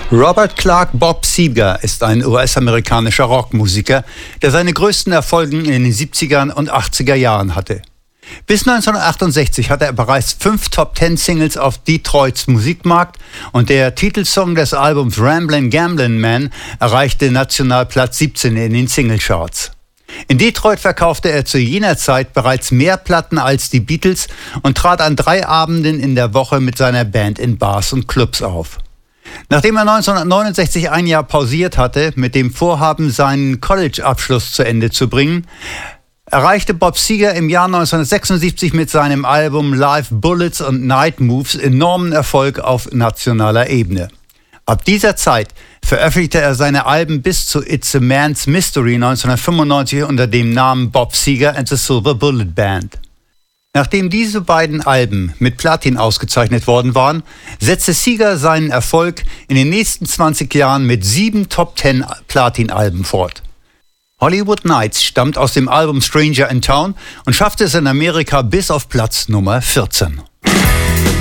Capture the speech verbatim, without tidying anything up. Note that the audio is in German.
Robert Clark Bob Seger ist ein U S-amerikanischer Rockmusiker, der seine größten Erfolge in den siebziger und achtziger Jahren hatte. Bis neunzehnhundertachtundsechzig hatte er bereits fünf Top-Ten-Singles auf Detroits Musikmarkt und der Titelsong des Albums Ramblin' Gamblin' Man erreichte national Platz siebzehn in den Singlecharts. In Detroit verkaufte er zu jener Zeit bereits mehr Platten als die Beatles und trat an drei Abenden in der Woche mit seiner Band in Bars und Clubs auf. Nachdem er neunzehnhundertneunundsechzig ein Jahr pausiert hatte, mit dem Vorhaben, seinen College-Abschluss zu Ende zu bringen, erreichte Bob Seger im Jahr neunzehnhundertsechsundsiebzig mit seinem Album Live Bullets und Night Moves enormen Erfolg auf nationaler Ebene. Ab dieser Zeit veröffentlichte er seine Alben bis zu It's a Man's Mystery neunzehnhundertfünfundneunzig unter dem Namen Bob Seger and the Silver Bullet Band. Nachdem diese beiden Alben mit Platin ausgezeichnet worden waren, setzte Seger seinen Erfolg in den nächsten zwanzig Jahren mit sieben Top-Ten-Platin-Alben fort. Hollywood Nights stammt aus dem Album Stranger in Town und schaffte es in Amerika bis auf Platz Nummer vierzehn.